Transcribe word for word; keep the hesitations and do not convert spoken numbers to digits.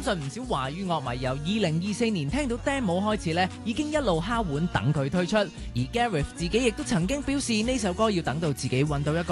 信唔少華語樂迷由二零二四年聽到 demo 開始咧，已經一路敲碗等佢推出。而 Gareth 自己亦都曾經表示呢首歌要等到自己揾到一個